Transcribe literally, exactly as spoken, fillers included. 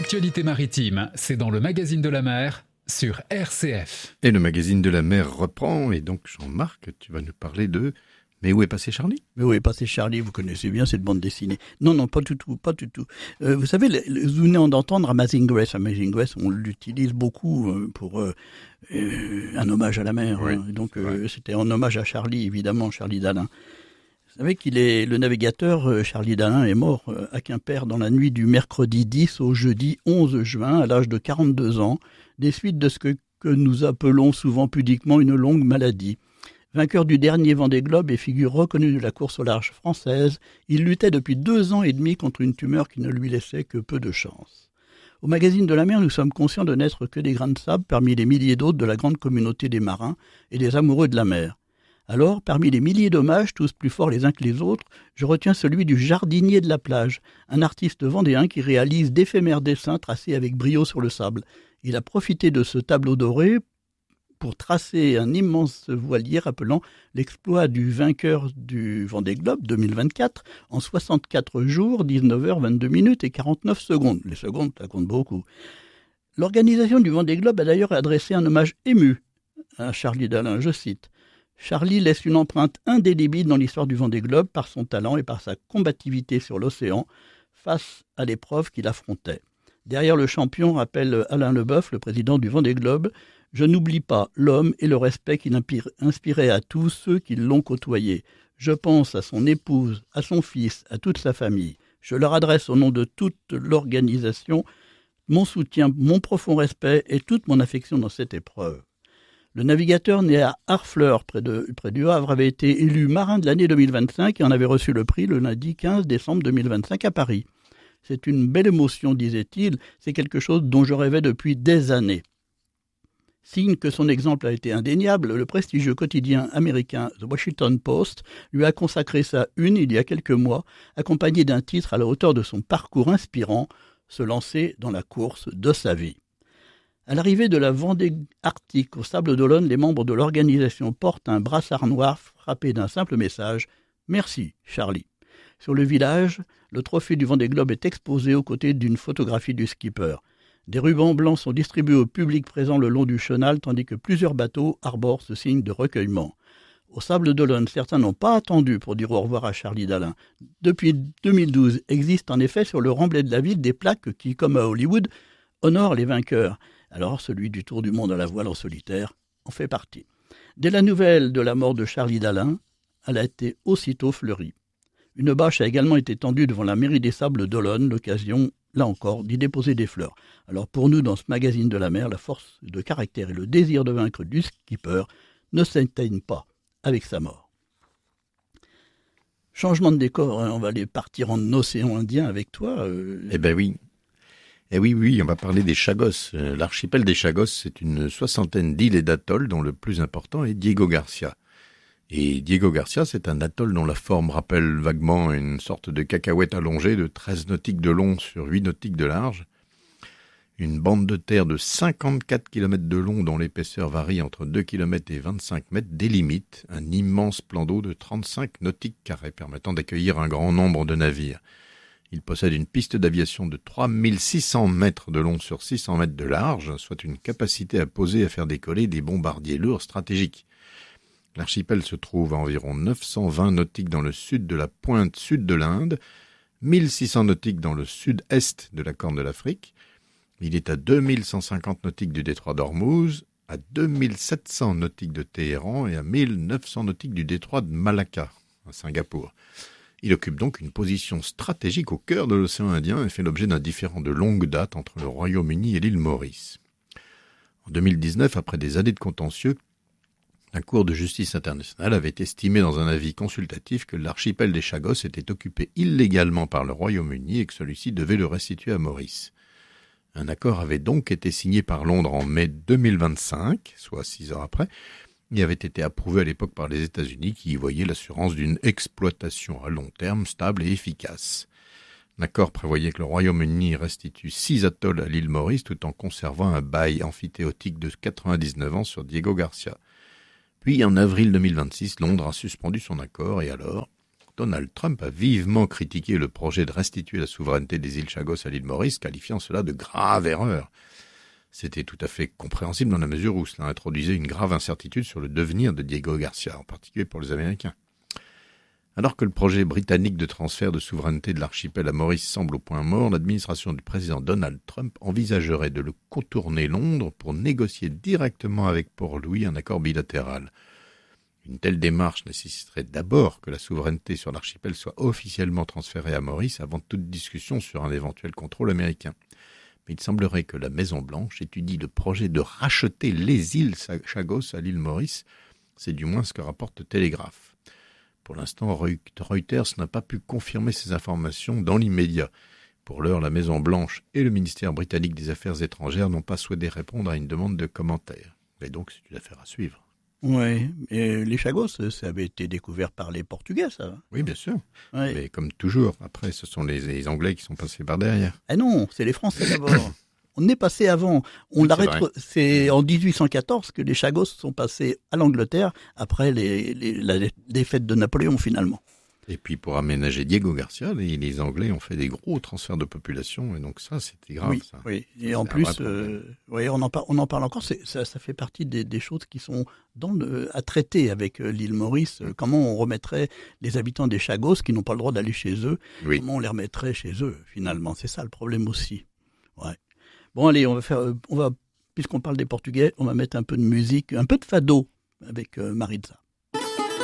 l'actualité maritime, c'est dans le magazine de la mer sur R C F. Et le magazine de la mer reprend, et donc Jean-Marc, tu vas nous parler de « Mais où est passé Charlie ?» Mais où est passé Charlie, vous connaissez bien cette bande dessinée. Non, non, pas du tout, pas du tout. Euh, vous savez, le, le, vous venez d'entendre Amazing Grace. Amazing Grace, on l'utilise beaucoup euh, pour euh, euh, un hommage à la mer. Oui, hein. Donc euh, c'était en hommage à Charlie, évidemment, Charlie Dalin. Vous savez qu'il est le navigateur euh, Charlie Dalin est mort euh, à Quimper dans la nuit du mercredi dix au jeudi onze juin à l'âge de quarante-deux ans, des suites de ce que, que nous appelons souvent pudiquement une longue maladie. Vainqueur du dernier Vendée Globe et figure reconnue de la course au large française, il luttait depuis deux ans et demi contre une tumeur qui ne lui laissait que peu de chance. Au magazine de la mer, nous sommes conscients de n'être que des grains de sable parmi les milliers d'autres de la grande communauté des marins et des amoureux de la mer. Alors, parmi les milliers d'hommages, tous plus forts les uns que les autres, je retiens celui du jardinier de la plage, un artiste vendéen qui réalise d'éphémères dessins tracés avec brio sur le sable. Il a profité de ce tableau doré pour tracer un immense voilier rappelant l'exploit du vainqueur du Vendée Globe deux mille vingt-quatre en soixante-quatre jours, dix-neuf heures vingt-deux minutes et quarante-neuf secondes. Les secondes, ça compte beaucoup. L'organisation du Vendée Globe a d'ailleurs adressé un hommage ému à Charlie Dalin, je cite. « Charlie laisse une empreinte indélébile dans l'histoire du Vendée Globe par son talent et par sa combativité sur l'océan face à l'épreuve qu'il affrontait. Derrière le champion, rappelle Alain Leboeuf, le président du Vendée Globe, je n'oublie pas l'homme et le respect qu'il inspirait à tous ceux qui l'ont côtoyé. Je pense à son épouse, à son fils, à toute sa famille. Je leur adresse au nom de toute l'organisation mon soutien, mon profond respect et toute mon affection dans cette épreuve. » Le navigateur né à Harfleur, près, de, près du Havre, avait été élu marin de l'année deux mille vingt-cinq et en avait reçu le prix le lundi quinze décembre deux mille vingt-cinq à Paris. C'est une belle émotion, disait-il, c'est quelque chose dont je rêvais depuis des années. Signe que son exemple a été indéniable, le prestigieux quotidien américain The Washington Post lui a consacré sa une il y a quelques mois, accompagné d'un titre à la hauteur de son parcours inspirant, se lancer dans la course de sa vie. À l'arrivée de la Vendée Arctique au Sable d'Olonne, les membres de l'organisation portent un brassard noir frappé d'un simple message « Merci, Charlie ». Sur le village, le trophée du Vendée Globe est exposé aux côtés d'une photographie du skipper. Des rubans blancs sont distribués au public présent le long du chenal, tandis que plusieurs bateaux arborent ce signe de recueillement. Au Sable d'Olonne, certains n'ont pas attendu pour dire au revoir à Charlie Dalin. Depuis deux mille douze, existent en effet sur le remblai de la ville des plaques qui, comme à Hollywood, honorent les vainqueurs. Alors celui du Tour du monde à la voile en solitaire en fait partie. Dès la nouvelle de la mort de Charlie Dalin, elle a été aussitôt fleurie. Une bâche a également été tendue devant la mairie des Sables d'Olonne, l'occasion, là encore, d'y déposer des fleurs. Alors pour nous, dans ce magazine de la mer, la force de caractère et le désir de vaincre du skipper ne s'éteignent pas avec sa mort. Changement de décor, hein, on va aller partir en océan Indien avec toi. Euh... Eh ben oui. Eh oui, oui, on va parler des Chagos. L'archipel des Chagos, c'est une soixantaine d'îles et d'atolls, dont le plus important est Diego Garcia. Et Diego Garcia, c'est un atoll dont la forme rappelle vaguement une sorte de cacahuète allongée de treize nautiques de long sur huit nautiques de large. Une bande de terre de cinquante-quatre kilomètres de long dont l'épaisseur varie entre deux kilomètres et vingt-cinq mètres délimite un immense plan d'eau de trente-cinq nautiques carrés permettant d'accueillir un grand nombre de navires. Il possède une piste d'aviation de trois mille six cents mètres de long sur six cents mètres de large, soit une capacité à poser et à faire décoller des bombardiers lourds stratégiques. L'archipel se trouve à environ neuf cent vingt nautiques dans le sud de la pointe sud de l'Inde, mille six cents nautiques dans le sud-est de la Corne de l'Afrique. Il est à deux mille cent cinquante nautiques du détroit d'Ormuz, à deux mille sept cents nautiques de Téhéran et à mille neuf cents nautiques du détroit de Malacca, à Singapour. Il occupe donc une position stratégique au cœur de l'océan Indien et fait l'objet d'un différend de longue date entre le Royaume-Uni et l'île Maurice. En deux mille dix-neuf, après des années de contentieux, la Cour de justice internationale avait estimé dans un avis consultatif que l'archipel des Chagos était occupé illégalement par le Royaume-Uni et que celui-ci devait le restituer à Maurice. Un accord avait donc été signé par Londres en mai deux mille vingt-cinq, soit six ans après, et avait été approuvé à l'époque par les États-Unis qui y voyaient l'assurance d'une exploitation à long terme stable et efficace. L'accord prévoyait que le Royaume-Uni restitue six atolls à l'île Maurice tout en conservant un bail amphithéotique de quatre-vingt-dix-neuf ans sur Diego Garcia. Puis, en avril deux mille vingt-six, Londres a suspendu son accord et alors, Donald Trump a vivement critiqué le projet de restituer la souveraineté des îles Chagos à l'île Maurice, qualifiant cela de grave erreur. C'était tout à fait compréhensible dans la mesure où cela introduisait une grave incertitude sur le devenir de Diego Garcia, en particulier pour les Américains. Alors que le projet britannique de transfert de souveraineté de l'archipel à Maurice semble au point mort, l'administration du président Donald Trump envisagerait de le contourner Londres pour négocier directement avec Port-Louis un accord bilatéral. Une telle démarche nécessiterait d'abord que la souveraineté sur l'archipel soit officiellement transférée à Maurice avant toute discussion sur un éventuel contrôle américain. Mais il semblerait que la Maison-Blanche étudie le projet de racheter les îles Chagos à l'île Maurice. C'est du moins ce que rapporte le Télégraphe. Pour l'instant, Reuters n'a pas pu confirmer ces informations dans l'immédiat. Pour l'heure, la Maison-Blanche et le ministère britannique des Affaires étrangères n'ont pas souhaité répondre à une demande de commentaires. Mais donc, c'est une affaire à suivre. Oui, et les Chagos, ça avait été découvert par les Portugais, ça. Oui, bien sûr. Ouais. Mais comme toujours, après, ce sont les, les Anglais qui sont passés par derrière. Ah non, c'est les Français d'abord. On est passé avant. On Oui, l'arrête. c'est, C'est en dix-huit cent quatorze que les Chagos sont passés à l'Angleterre après les, les, la défaite de Napoléon, finalement. Et puis, pour aménager Diego Garcia, les, les Anglais ont fait des gros transferts de population. Et donc ça, c'était grave, oui, ça. Oui, et c'est en plus, euh, oui, on, en par, on en parle encore. C'est, ça, ça fait partie des, des choses qui sont dans le, à traiter avec euh, l'île Maurice. Euh, comment on remettrait les habitants des Chagos qui n'ont pas le droit d'aller chez eux. Oui. Comment on les remettrait chez eux, finalement. C'est ça le problème aussi. Ouais. Bon, allez, on va faire, on va, puisqu'on parle des Portugais, on va mettre un peu de musique, un peu de fado avec euh, Maritza.